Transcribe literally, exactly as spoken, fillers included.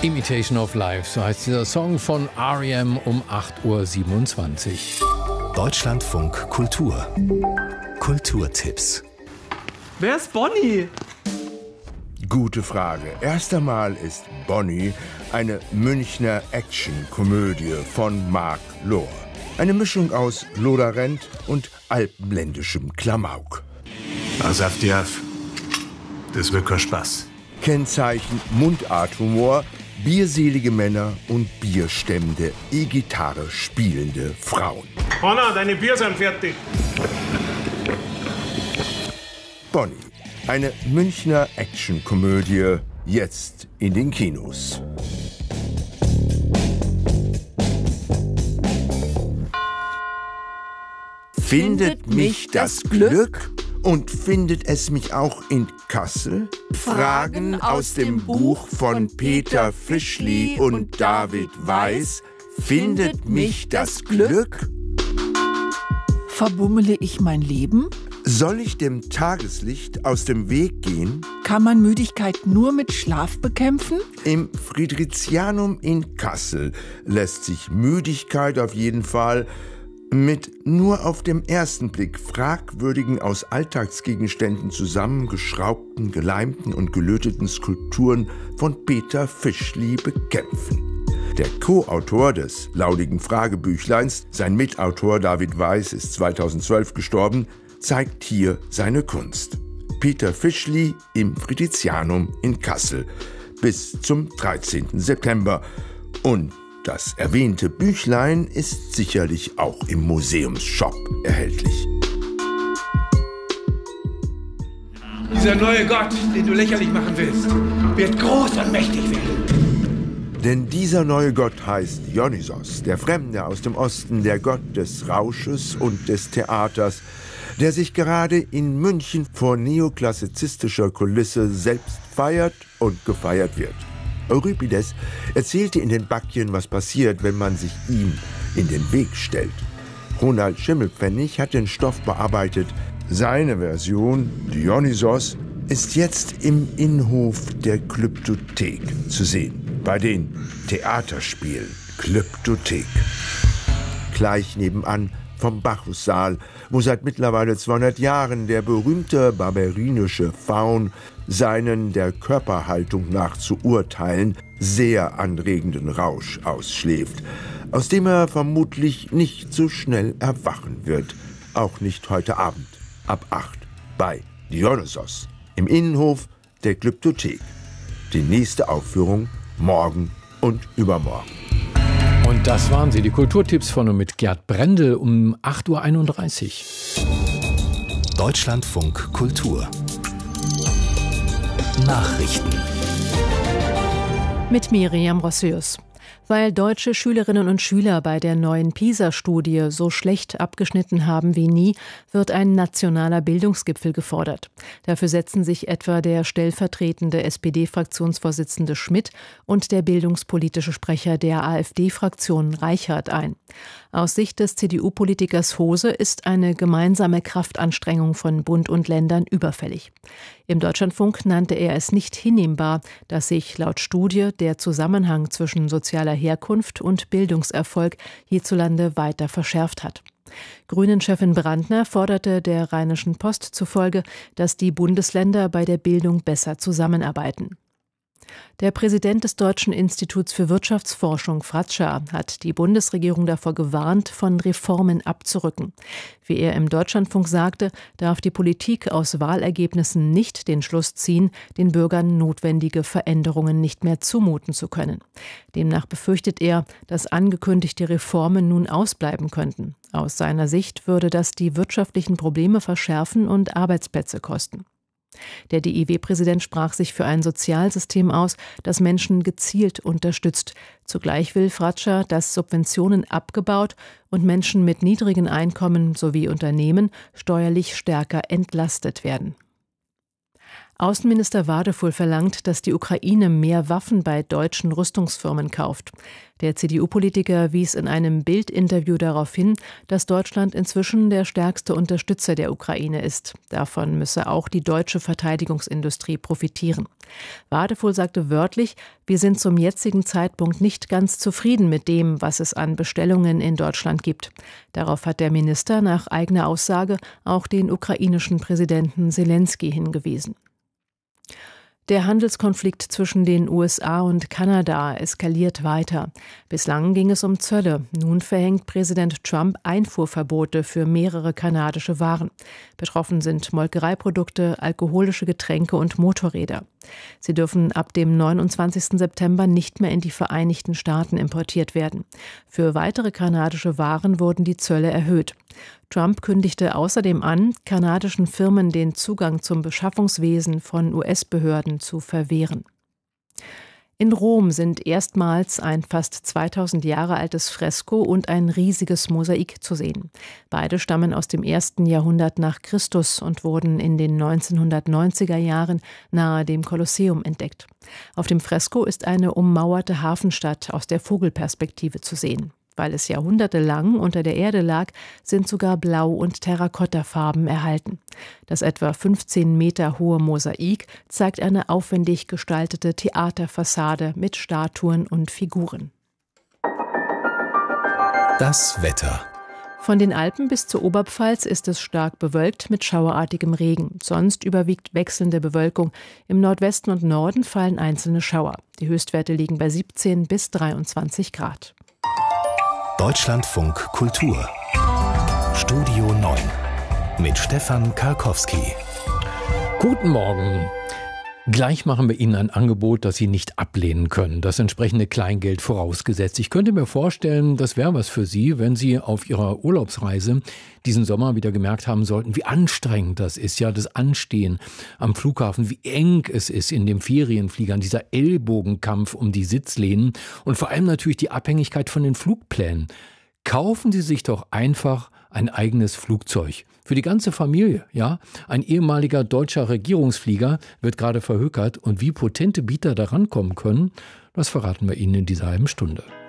Imitation of Life, so heißt dieser Song von R E M um acht Uhr siebenundzwanzig. Deutschlandfunk Kultur. Kulturtipps. Wer ist Bonnie? Gute Frage. Erst einmal ist Bonnie eine Münchner Action-Komödie von Marc Lohr. Eine Mischung aus Lodderent und alpenländischem Klamauk. Pass auf die auf. Das wird kein Spaß. Kennzeichen Mundarthumor, bierselige Männer und bierstemmende, E-Gitarre spielende Frauen. Hanna, deine Bier sind fertig. Bonnie, eine Münchner Action-Komödie, jetzt in den Kinos. Findet mich das Glück? Und findet es mich auch in Kassel? Fragen aus dem Buch von Peter Fischli und David Weiß. Findet mich das Glück? Verbummele ich mein Leben? Soll ich dem Tageslicht aus dem Weg gehen? Kann man Müdigkeit nur mit Schlaf bekämpfen? Im Friedrichianum in Kassel lässt sich Müdigkeit auf jeden Fall mit nur auf dem ersten Blick fragwürdigen, aus Alltagsgegenständen zusammengeschraubten, geleimten und gelöteten Skulpturen von Peter Fischli bekämpfen. Der Co-Autor des laudigen Fragebüchleins, sein Mitautor David Weiß, ist zweitausendzwölf gestorben, zeigt hier seine Kunst. Peter Fischli im Friedrichianum in Kassel bis zum dreizehnten September. Und das erwähnte Büchlein ist sicherlich auch im Museumsshop erhältlich. Dieser neue Gott, den du lächerlich machen willst, wird groß und mächtig werden. Denn dieser neue Gott heißt Dionysos, der Fremde aus dem Osten, der Gott des Rausches und des Theaters, der sich gerade in München vor neoklassizistischer Kulisse selbst feiert und gefeiert wird. Euripides erzählte in den Backien, was passiert, wenn man sich ihm in den Weg stellt. Ronald Schimmelpfennig hat den Stoff bearbeitet. Seine Version, Dionysos, ist jetzt im Innenhof der Glyptothek zu sehen. Bei den Theaterspielen Glyptothek. Gleich nebenan vom Bacchussaal, wo seit mittlerweile zweihundert Jahren der berühmte barbarinische Faun seinen der Körperhaltung nach zu urteilen sehr anregenden Rausch ausschläft, aus dem er vermutlich nicht so schnell erwachen wird, auch nicht heute Abend, ab acht, bei Dionysos, im Innenhof der Glyptothek. Die nächste Aufführung morgen und übermorgen. Und das waren sie, die Kulturtipps von und mit Gerd Brendel um acht Uhr einunddreißig. Deutschlandfunk Kultur. Nachrichten. Mit Miriam Rossius. Weil deutsche Schülerinnen und Schüler bei der neuen PISA-Studie so schlecht abgeschnitten haben wie nie, wird ein nationaler Bildungsgipfel gefordert. Dafür setzen sich etwa der stellvertretende S P D-Fraktionsvorsitzende Schmidt und der bildungspolitische Sprecher der AfD-Fraktion Reichert ein. Aus Sicht des C D U-Politikers Hose ist eine gemeinsame Kraftanstrengung von Bund und Ländern überfällig. Im Deutschlandfunk nannte er es nicht hinnehmbar, dass sich laut Studie der Zusammenhang zwischen sozialer Herkunft und Bildungserfolg hierzulande weiter verschärft hat. Grünen-Chefin Brandner forderte der Rheinischen Post zufolge, dass die Bundesländer bei der Bildung besser zusammenarbeiten. Der Präsident des Deutschen Instituts für Wirtschaftsforschung, Fratscher, hat die Bundesregierung davor gewarnt, von Reformen abzurücken. Wie er im Deutschlandfunk sagte, darf die Politik aus Wahlergebnissen nicht den Schluss ziehen, den Bürgern notwendige Veränderungen nicht mehr zumuten zu können. Demnach befürchtet er, dass angekündigte Reformen nun ausbleiben könnten. Aus seiner Sicht würde das die wirtschaftlichen Probleme verschärfen und Arbeitsplätze kosten. Der D I W-Präsident sprach sich für ein Sozialsystem aus, das Menschen gezielt unterstützt. Zugleich will Fratscher, dass Subventionen abgebaut und Menschen mit niedrigen Einkommen sowie Unternehmen steuerlich stärker entlastet werden. Außenminister Wadefull verlangt, dass die Ukraine mehr Waffen bei deutschen Rüstungsfirmen kauft. Der C D U-Politiker wies in einem Bild-Interview darauf hin, dass Deutschland inzwischen der stärkste Unterstützer der Ukraine ist. Davon müsse auch die deutsche Verteidigungsindustrie profitieren. Wadefull sagte wörtlich, wir sind zum jetzigen Zeitpunkt nicht ganz zufrieden mit dem, was es an Bestellungen in Deutschland gibt. Darauf hat der Minister nach eigener Aussage auch den ukrainischen Präsidenten Selenskyj hingewiesen. Der Handelskonflikt zwischen den U S A und Kanada eskaliert weiter. Bislang ging es um Zölle. Nun verhängt Präsident Trump Einfuhrverbote für mehrere kanadische Waren. Betroffen sind Molkereiprodukte, alkoholische Getränke und Motorräder. Sie dürfen ab dem neunundzwanzigsten September nicht mehr in die Vereinigten Staaten importiert werden. Für weitere kanadische Waren wurden die Zölle erhöht. Trump kündigte außerdem an, kanadischen Firmen den Zugang zum Beschaffungswesen von U S-Behörden zu verwehren. In Rom sind erstmals ein fast zweitausend Jahre altes Fresko und ein riesiges Mosaik zu sehen. Beide stammen aus dem ersten Jahrhundert nach Christus und wurden in den neunzehnhundertneunziger Jahren nahe dem Kolosseum entdeckt. Auf dem Fresko ist eine ummauerte Hafenstadt aus der Vogelperspektive zu sehen. Weil es jahrhundertelang unter der Erde lag, sind sogar Blau- und Terrakottafarben erhalten. Das etwa fünfzehn Meter hohe Mosaik zeigt eine aufwendig gestaltete Theaterfassade mit Statuen und Figuren. Das Wetter. Von den Alpen bis zur Oberpfalz ist es stark bewölkt mit schauerartigem Regen. Sonst überwiegt wechselnde Bewölkung. Im Nordwesten und Norden fallen einzelne Schauer. Die Höchstwerte liegen bei siebzehn bis dreiundzwanzig Grad. Deutschlandfunk Kultur. Studio neun mit Stefan Karkowski. Guten Morgen. Gleich machen wir Ihnen ein Angebot, das Sie nicht ablehnen können. Das entsprechende Kleingeld vorausgesetzt. Ich könnte mir vorstellen, das wäre was für Sie, wenn Sie auf Ihrer Urlaubsreise diesen Sommer wieder gemerkt haben sollten, wie anstrengend das ist. Ja, das Anstehen am Flughafen, wie eng es ist in dem Ferienfliegern, dieser Ellbogenkampf um die Sitzlehnen und vor allem natürlich die Abhängigkeit von den Flugplänen. Kaufen Sie sich doch einfach ein eigenes Flugzeug. Für die ganze Familie, ja. Ein ehemaliger deutscher Regierungsflieger wird gerade verhökert und wie potente Bieter da rankommen können, das verraten wir Ihnen in dieser halben Stunde.